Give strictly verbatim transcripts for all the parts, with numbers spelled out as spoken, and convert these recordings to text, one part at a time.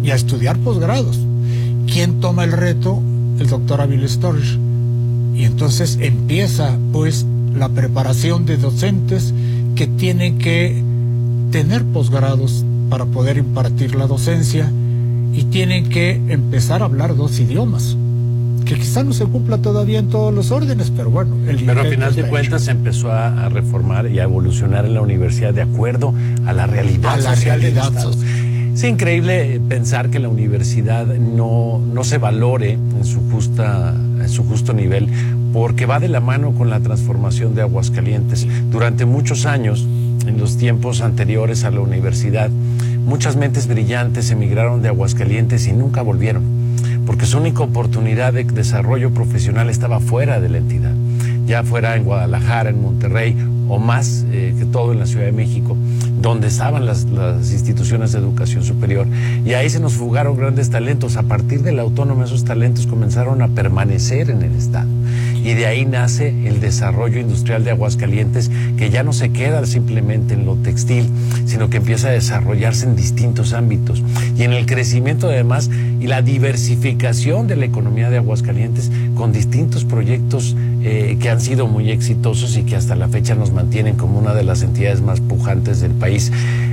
y a estudiar posgrados. ¿Quién toma el reto? El doctor Aviles Storch. Y entonces empieza pues la preparación de docentes que tienen que tener posgrados para poder impartir la docencia y tienen que empezar a hablar dos idiomas, que quizá no se cumpla todavía en todos los órdenes, pero bueno. El pero a final de cuentas se empezó a, a reformar y a evolucionar en la universidad de acuerdo a la realidad a la social realidad del Estado. social. Es increíble pensar que la universidad no, no se valore en su, justa, en su justo nivel, porque va de la mano con la transformación de Aguascalientes. Durante muchos años, en los tiempos anteriores a la universidad, muchas mentes brillantes emigraron de Aguascalientes y nunca volvieron, porque su única oportunidad de desarrollo profesional estaba fuera de la entidad, ya fuera en Guadalajara, en Monterrey, o más eh, que todo en la Ciudad de México, donde estaban las, las instituciones de educación superior. Y ahí se nos fugaron grandes talentos. A partir de la autónoma, esos talentos comenzaron a permanecer en el Estado. Y de ahí nace el desarrollo industrial de Aguascalientes, que ya no se queda simplemente en lo textil, sino que empieza a desarrollarse en distintos ámbitos. Y en el crecimiento, además, y la diversificación de la economía de Aguascalientes, con distintos proyectos eh, que han sido muy exitosos y que hasta la fecha nos mantienen como una de las entidades más pujantes del país.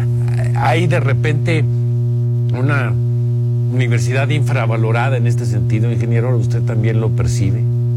Hay de repente una universidad infravalorada en este sentido, ingeniero, ¿usted también lo percibe?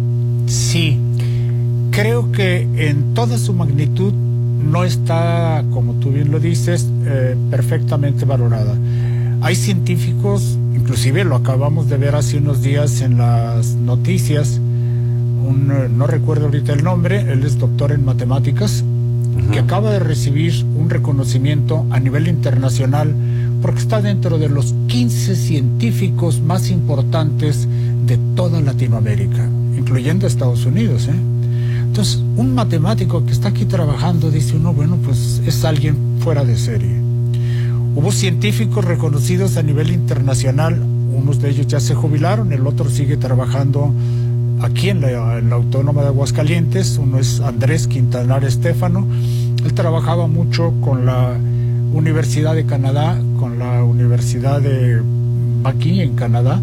Sí, creo que en toda su magnitud no está, como tú bien lo dices, eh, perfectamente valorada. Hay científicos, inclusive lo acabamos de ver hace unos días en las noticias, un, no recuerdo ahorita el nombre, él es doctor en matemáticas, uh-huh. que acaba de recibir un reconocimiento a nivel internacional porque está dentro de los quince científicos más importantes de toda Latinoamérica, incluyendo Estados Unidos, ¿eh? Entonces, un matemático que está aquí trabajando, dice uno, bueno, pues es alguien fuera de serie. Hubo científicos reconocidos a nivel internacional, unos de ellos ya se jubilaron, el otro sigue trabajando aquí en la, en la Autónoma de Aguascalientes. Uno es Andrés Quintanar Estéfano. Él trabajaba mucho con la Universidad de Canadá, con la Universidad de aquí en Canadá,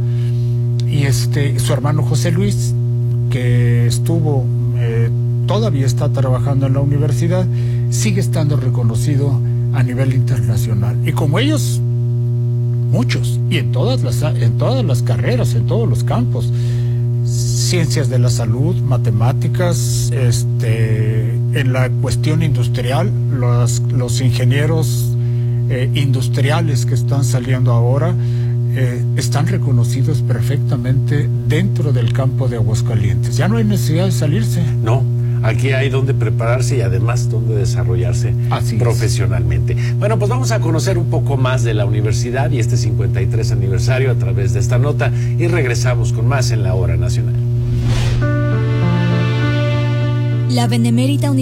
y este su hermano José Luis, que estuvo eh, todavía está trabajando en la universidad, sigue estando reconocido a nivel internacional. Y como ellos, muchos, y en todas las en todas las carreras, en todos los campos, ciencias de la salud, matemáticas, este, en la cuestión industrial, los, los ingenieros eh, industriales que están saliendo ahora eh, están reconocidos perfectamente dentro del campo de Aguascalientes. Ya no hay necesidad de salirse. No, aquí hay donde prepararse y además donde desarrollarse Así profesionalmente. Es. Bueno, pues vamos a conocer un poco más de la universidad y este cincuenta y tres aniversario a través de esta nota y regresamos con más en la Hora Nacional. La Benemérita Universidad